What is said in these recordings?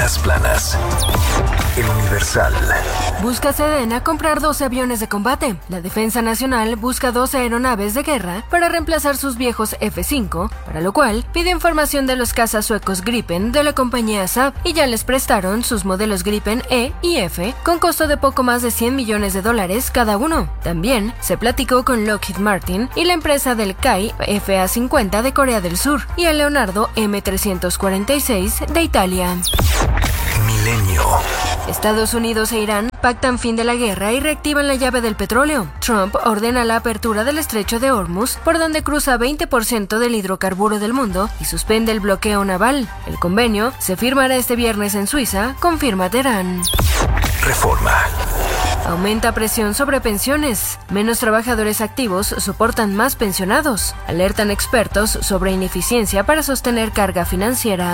primeras planas. El Universal. Busca Sedena comprar 12 aviones de combate. La Defensa Nacional busca 12 aeronaves de guerra para reemplazar sus viejos F-5, para lo cual pide información de los cazas suecos Gripen de la compañía Saab y ya les prestaron sus modelos Gripen E y F con costo de poco más de $100 millones cada uno. También se platicó con Lockheed Martin y la empresa del Kai FA-50 de Corea del Sur y el Leonardo M346 de Italia. Milenio. Estados Unidos e Irán pactan fin de la guerra y reactivan la llave del petróleo. Trump ordena la apertura del estrecho de Hormuz, por donde cruza 20% del hidrocarburo del mundo, y suspende el bloqueo naval. El convenio se firmará este viernes en Suiza, confirma Teherán. Reforma. Aumenta presión sobre pensiones. Menos trabajadores activos soportan más pensionados. Alertan expertos sobre ineficiencia para sostener carga financiera.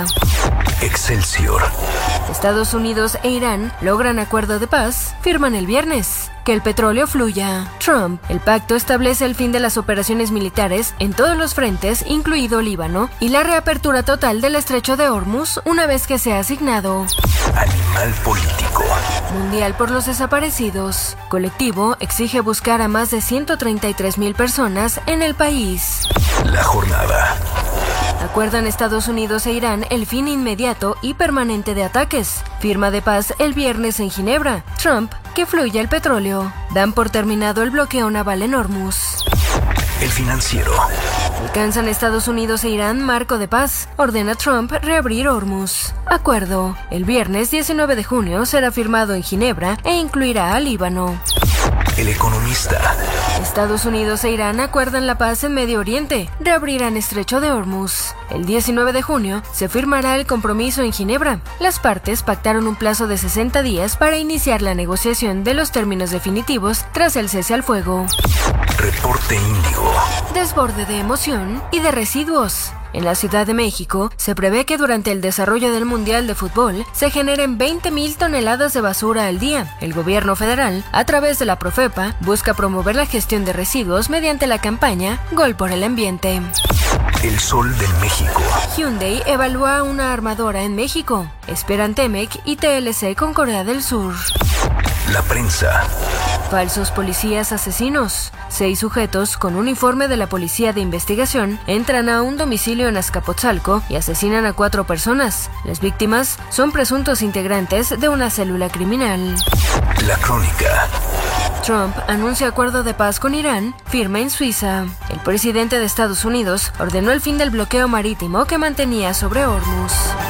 Excelsior. Estados Unidos e Irán logran acuerdo de paz, firman el viernes. Que el petróleo fluya. Trump. El pacto establece el fin de las operaciones militares en todos los frentes, incluido Líbano, y la reapertura total del estrecho de Hormuz una vez que sea asignado. Animal político. Mundial por los desaparecidos. Colectivo exige buscar a más de 133,000 personas en el país. La jornada. Acuerdan Estados Unidos e Irán el fin inmediato y permanente de ataques. Firma de paz el viernes en Ginebra. Trump, que fluya el petróleo. Dan por terminado el bloqueo naval en Hormuz. El Financiero. Alcanzan Estados Unidos e Irán marco de paz. Ordena Trump reabrir Hormuz. Acuerdo. El viernes 19 de junio será firmado en Ginebra e incluirá a Líbano. El Economista. Estados Unidos e Irán acuerdan la paz en Medio Oriente. Reabrirán estrecho de Hormuz. El 19 de junio se firmará el compromiso en Ginebra. Las partes pactaron un plazo de 60 días para iniciar la negociación de los términos definitivos tras el cese al fuego. Reporte Índigo. Desborde de emoción y de residuos. En la Ciudad de México, se prevé que durante el desarrollo del Mundial de Fútbol se generen 20,000 toneladas de basura al día. El gobierno federal, a través de la Profepa, busca promover la gestión de residuos mediante la campaña Gol por el Ambiente. El Sol de México. Hyundai evalúa una armadora en México. Esperan Temec y TLC con Corea del Sur. La Prensa. Falsos policías asesinos. 6 sujetos con uniforme de la Policía de Investigación entran a un domicilio en Azcapotzalco y asesinan a 4 personas. Las víctimas son presuntos integrantes de una célula criminal. La Crónica. Trump anuncia acuerdo de paz con Irán, firma en Suiza. El presidente de Estados Unidos ordenó el fin del bloqueo marítimo que mantenía sobre Hormuz.